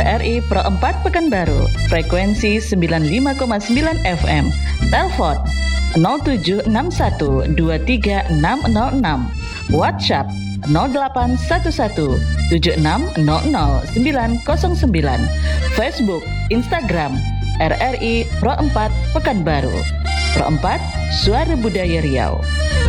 RRI Pro 4 Pekanbaru, frekuensi 95,9 FM, telepon 0761 23606, WhatsApp 0811 7600 Facebook, Instagram RRI Pro 4 Pekanbaru. Pro 4, Suara Budaya Riau.